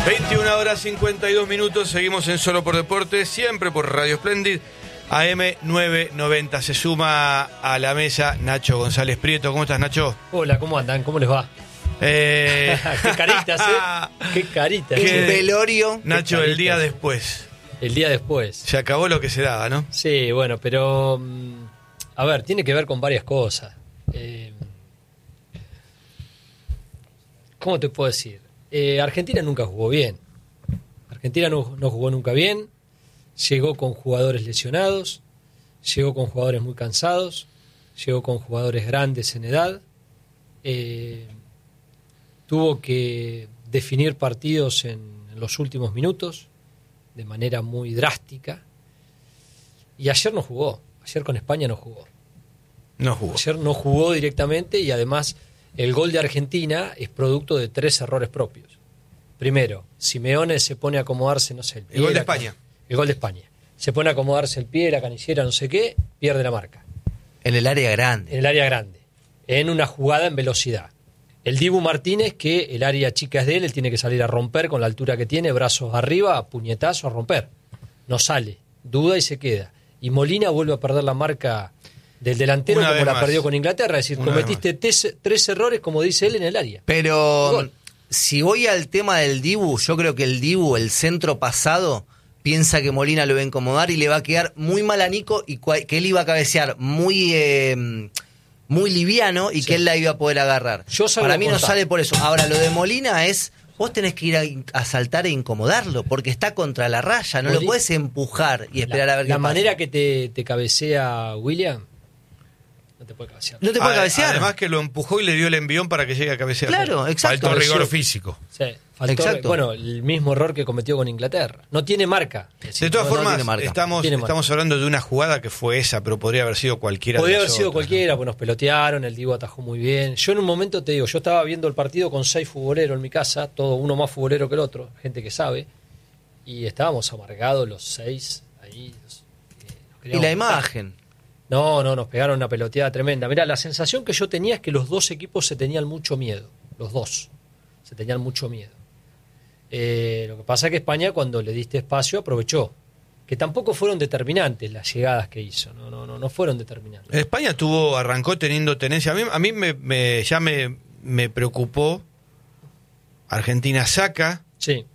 21 horas 52 minutos, seguimos en Solo por Deportes, siempre por Radio Splendid, AM 990. Se suma a la mesa Nacho González Prieto. ¿Cómo estás, Nacho? Hola, ¿cómo andan? ¿Cómo les va? Qué caritas, Qué caritas. Qué velorio. Nacho, caritas. el día después. El día después. Se acabó lo que se daba, ¿no? Sí, bueno, pero... a ver, tiene que ver con varias cosas. ¿Cómo te puedo decir? Argentina nunca jugó bien. Argentina no jugó nunca bien. Llegó con jugadores lesionados. Llegó con jugadores muy cansados. Llegó con jugadores grandes en edad. Tuvo que definir partidos en los últimos minutos de manera muy drástica. Y ayer no jugó. Ayer con España no jugó. No jugó. Ayer no jugó directamente y además el gol de Argentina es producto de 3 errores propios. Primero, Simeone se pone a acomodarse, no sé, el pie. El gol de España. El gol de España. Se pone a acomodarse el pie, la canillera, no sé qué, pierde la marca. En el área grande. En el área grande. En una jugada en velocidad. El Dibu Martínez, que el área chica es de él tiene que salir a romper con la altura que tiene, brazos arriba, puñetazo a romper. No sale, duda y se queda. Y Molina vuelve a perder la marca del delantero Una como vez la más. perdió con Inglaterra. Es decir, Una cometiste 3 errores, como dice él, en el área. Pero Gol. si voy al tema del Dibu, yo creo que el Dibu, el centro pasado, piensa que Molina lo va a incomodar y le va a quedar muy mal a Nico y que él iba a cabecear muy liviano y Sí. que él la iba a poder agarrar. Yo salgo Para a mí no contar. sale por eso. Ahora, lo de Molina es... Vos tenés que ir a saltar e incomodarlo, porque está contra la raya, no lo puedes empujar y esperar a ver qué La pasa. manera que te cabecea William, no te puede cabecear. No te puede cabecear. Además que lo empujó y le dio el envión para que llegue a cabecear. Claro, exacto. Faltó rigor Pareció- físico. Sí, faltó, Exacto. bueno, el mismo error que cometió con Inglaterra. No tiene marca. Es decir, De todas No formas, tiene marca. estamos Tiene marca. hablando de una jugada que fue esa, pero podría haber sido cualquiera. Podría de haber las sido otras, cualquiera, pues nos pelotearon, el Divo atajó muy bien. Yo en un momento te digo, yo estaba viendo el partido con 6 futboleros en mi casa, todo uno más futbolero que el otro, gente que sabe, y estábamos amargados los 6 ahí. Nos Y queríamos la matar. imagen. No, nos pegaron una peloteada tremenda. Mirá, la sensación que yo tenía es que los dos equipos se tenían mucho miedo, los dos, se tenían mucho miedo. Lo que pasa es que España, cuando le diste espacio, aprovechó. Que tampoco fueron determinantes las llegadas que hizo. No fueron determinantes. España arrancó teniendo tenencia. A mí me preocupó. Argentina saca Sí.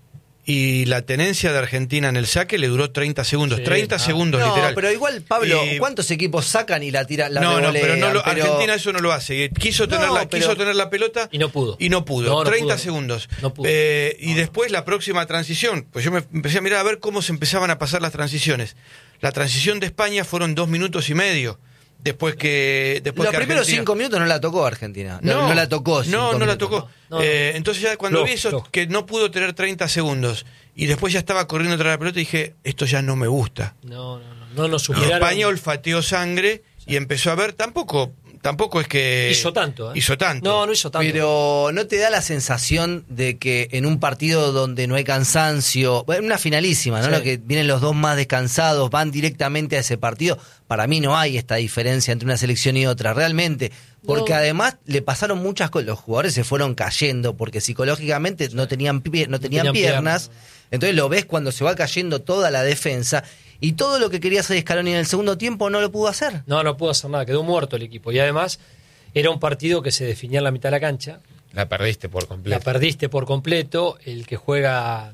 y la tenencia de Argentina en el saque le duró 30 segundos. Sí, 30 segundos, No, literal. pero igual, Pablo, Y- ¿cuántos equipos sacan y la tiran? La No, pero revolean? Argentina eso no lo hace. Quiso tener la pelota Y no pudo. Y no pudo. No 30 pudo. segundos. No pudo. Y después la próxima transición. Pues yo me empecé a mirar a ver cómo se empezaban a pasar las transiciones. La transición de España fueron 2 minutos y medio. Después que Los primeros 5 minutos no la tocó Argentina. No la tocó. No la minutos. tocó. No. Entonces ya cuando vi eso, Flojo. que no pudo tener 30 segundos y después ya estaba corriendo tras la pelota, dije, esto ya no me gusta. No nos Y superaron. España olfateó sangre y empezó a ver, tampoco es que... Hizo tanto, ¿eh? Hizo tanto. No hizo tanto. Pero ¿no te da la sensación de que en un partido donde no hay cansancio, en una finalísima, ¿no? Sí. Lo que vienen los dos más descansados, van directamente a ese partido? Para mí no hay esta diferencia entre una selección y otra, realmente. Porque No. además le pasaron muchas cosas. Los jugadores se fueron cayendo porque psicológicamente no tenían tenían piernas. Entonces lo ves cuando se va cayendo toda la defensa. Y todo lo que quería hacer Scaloni en el segundo tiempo no lo pudo hacer. No pudo hacer nada, quedó muerto el equipo. Y además era un partido que se definía en la mitad de la cancha. La perdiste por La completo. perdiste por completo. El que juega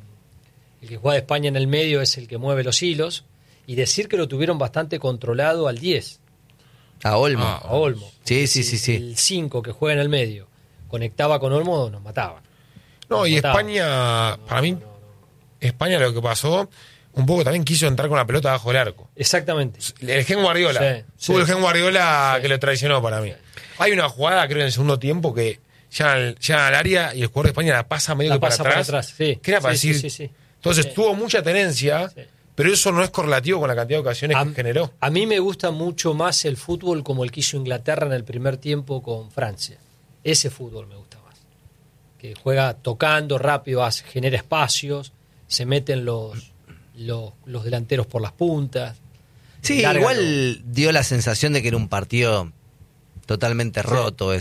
de España en el medio es el que mueve los hilos. Y decir que lo tuvieron bastante controlado al 10, A Olmo. a Olmo. Sí. El 5 que juega en el medio conectaba con Olmo, nos mataban. No, y Mataba. España, para mí, España lo que pasó, un poco también quiso entrar con la pelota bajo el arco. Exactamente. El gen Guardiola. Sí, Tuvo sí. el gen Guardiola Sí. que lo traicionó para mí. Hay una jugada, creo, en el segundo tiempo que llegan al área y el jugador de España la pasa medio La que para pasa atrás. para atrás, sí. Que era para Sí, decir. sí. Entonces Sí. tuvo mucha tenencia, Sí. pero eso no es correlativo con la cantidad de ocasiones que generó. A mí me gusta mucho más el fútbol como el que hizo Inglaterra en el primer tiempo con Francia. Ese fútbol me gusta más. Que juega tocando rápido, genera espacios, se meten los delanteros por las puntas. Sí, larga igual dio la sensación de que era un partido totalmente roto eso.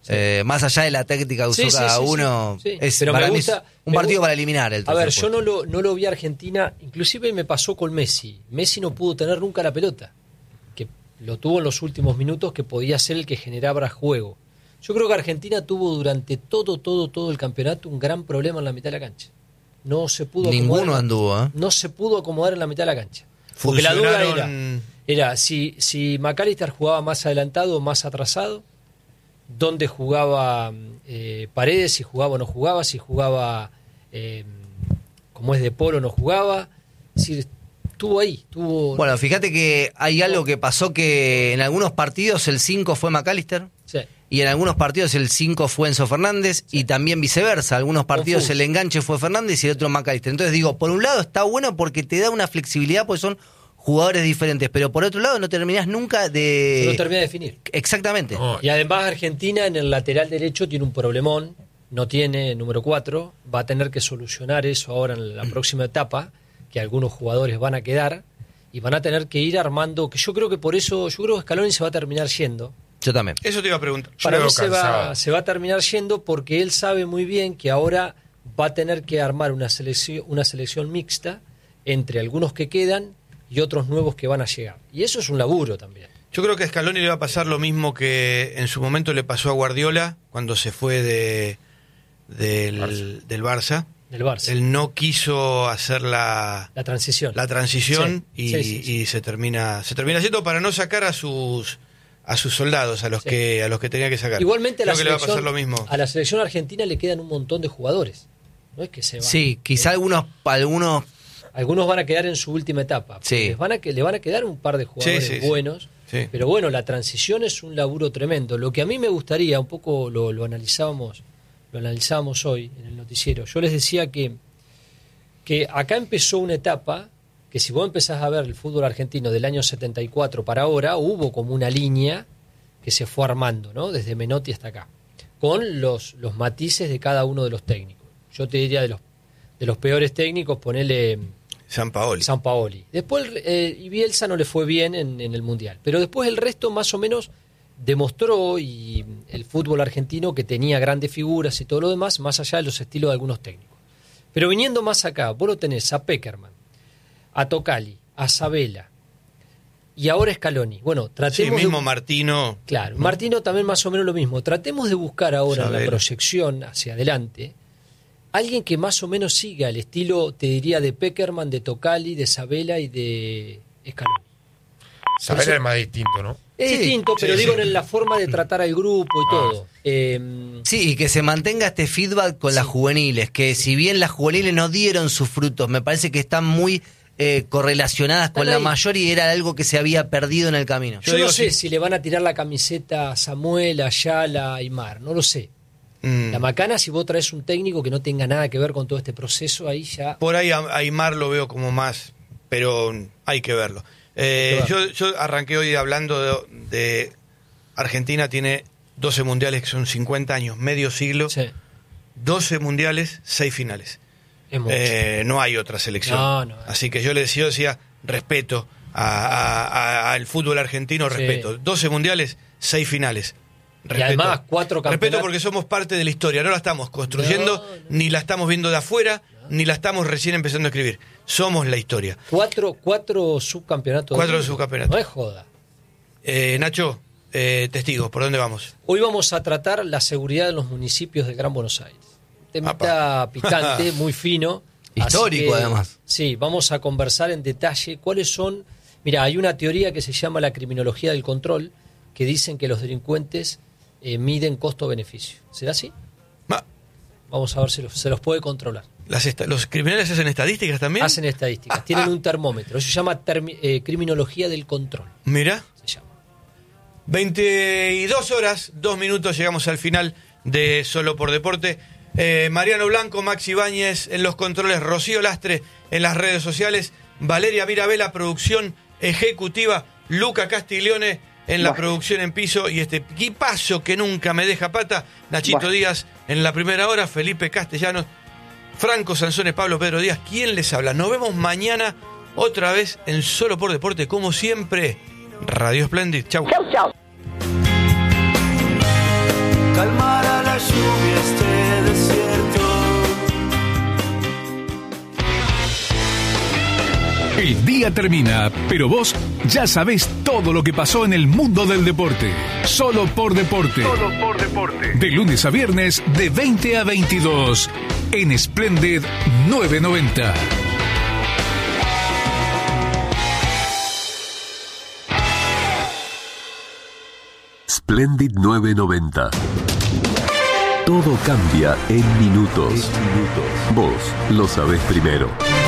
Más allá de la táctica que usó Sí, cada sí, sí, uno, sí. es Pero para me mí gusta- es un me partido gusta- para eliminar el A ver, tercer yo puesto. no lo vi a Argentina, inclusive me pasó con Messi. Messi no pudo tener nunca la pelota, que lo tuvo en los últimos minutos, que podía ser el que generaba juego. Yo creo que Argentina tuvo durante todo el campeonato un gran problema en la mitad de la cancha. No se pudo Ninguno acomodar, anduvo, ¿eh? no se pudo acomodar en la mitad de la cancha. Porque la duda Funcionaron- era si McAllister jugaba más adelantado o más atrasado, dónde jugaba Paredes, si jugaba o no jugaba, si jugaba como es De Paul o no jugaba. Es decir, estuvo ahí. Bueno, fíjate que hay algo que pasó que en algunos partidos el 5 fue McAllister Sí. y en algunos partidos el 5 fue Enzo Fernández y también viceversa. Algunos partidos Confuso. el enganche fue Fernández y el otro McAllister. Entonces digo, por un lado está bueno porque te da una flexibilidad porque son jugadores diferentes, pero por otro lado no terminás nunca de... No termina de definir. Exactamente. No, Y además Argentina en el lateral derecho tiene un problemón, no tiene número 4, va a tener que solucionar eso ahora en la próxima etapa, que algunos jugadores van a quedar y van a tener que ir armando, que yo creo que por eso, yo creo que Scaloni se va a terminar yendo. Yo también. Eso te iba a preguntar. Yo Para lo mí veo cansado. se va a terminar yendo porque él sabe muy bien que ahora va a tener que armar una selección mixta entre algunos que quedan y otros nuevos que van a llegar. Y eso es un laburo también. Yo creo que a Scaloni le va a pasar lo mismo que en su momento le pasó a Guardiola cuando se fue del Barça. Del Barça. Él no quiso hacer la transición. transición Sí, y, sí, sí, sí. y se termina haciendo para no sacar a sus soldados, a los Sí. que tenía que sacar. Igualmente a creo la, que le va a selección, pasar lo mismo. a la selección argentina le quedan un montón de jugadores. No es que se van. Sí, quizá algunos Algunos van a quedar en su última etapa. Sí. Le van a quedar un par de jugadores Sí, sí, sí. buenos. Sí. Pero bueno, la transición es un laburo tremendo. Lo que a mí me gustaría, un poco lo analizábamos hoy en el noticiero. Yo les decía que acá empezó una etapa que si vos empezás a ver el fútbol argentino del año 74 para ahora, hubo como una línea que se fue armando, ¿no? Desde Menotti hasta acá, con los matices de cada uno de los técnicos. Yo te diría de los peores técnicos, ponele Sampaoli. Después y Bielsa no le fue bien en el Mundial, pero después el resto más o menos demostró y el fútbol argentino que tenía grandes figuras y todo lo demás, más allá de los estilos de algunos técnicos. Pero viniendo más acá, vos lo tenés a Pekerman, a Tocali, a Sabela y ahora Scaloni. Bueno, Sí, tratemos mismo de... Martino. Claro, Martino también más o menos lo mismo. Tratemos de buscar ahora en la Sabela. proyección hacia adelante alguien que más o menos siga el estilo, te diría, de Pekerman, de Tocali, de Sabela y de Scaloni. Saber es más distinto, ¿no? Es Sí, distinto, pero sí, digo sí. en la forma de tratar al grupo y todo. Sí, y que se mantenga este feedback con las juveniles, que si bien las juveniles no dieron sus frutos, me parece que están muy correlacionadas con la ahí. mayor y era algo que se había perdido en el camino. Yo digo, no sé sí. si le van a tirar la camiseta a Samuel, a Ayala, a Aymar, no lo sé. La macana, si vos traes un técnico que no tenga nada que ver con todo este proceso, ahí ya... Por ahí a Aymar lo veo como más, pero hay que verlo. Yo arranqué hoy hablando de Argentina, tiene 12 mundiales, que son 50 años, medio siglo, Sí, 12 mundiales, 6 finales. es mucho. No hay otra selección. No. Así que yo decía respeto al fútbol argentino, Sí. respeto. 12 mundiales, 6 finales. Y además, 4 Respeto campeonatos. porque somos parte de la historia, no la estamos construyendo, No. ni la estamos viendo de afuera, ni la estamos recién empezando a escribir. Somos la historia. 4 subcampeonatos. 4 del mundo. subcampeonatos. No es joda. Nacho, testigos, ¿por dónde vamos? Hoy vamos a tratar la seguridad en los municipios del Gran Buenos Aires. Temita picante, muy fino. Histórico, Así que, además. Sí, vamos a conversar en detalle cuáles son... Mira, hay una teoría que se llama la criminología del control, que dicen que los delincuentes miden costo-beneficio. ¿Será así? Ma- Vamos a ver si se los puede controlar. ¿Los criminales hacen estadísticas también? Hacen estadísticas, tienen un termómetro. Eso se llama criminología del control. Mira. Se llama. 22 horas, 2 minutos, llegamos al final de Solo por Deporte. Mariano Blanco, Maxi Ibáñez en los controles, Rocío Lastre en las redes sociales, Valeria Mirabella, producción ejecutiva, Luca Castiglione en la producción en piso y este equipazo que nunca me deja pata, Nachito Díaz en la primera hora, Felipe Castellanos, Franco Sanzones, Pablo Pedro Díaz, ¿quién les habla? Nos vemos mañana otra vez en Solo por Deporte, como siempre, Radio Splendid. Chau. Chau, chau. Calma. El día termina, pero vos ya sabés todo lo que pasó en el mundo del deporte. Solo por deporte. Solo por deporte. De lunes a viernes, de 20 a 22. En Splendid 990. Splendid 990. Todo cambia en minutos. Vos lo sabés primero.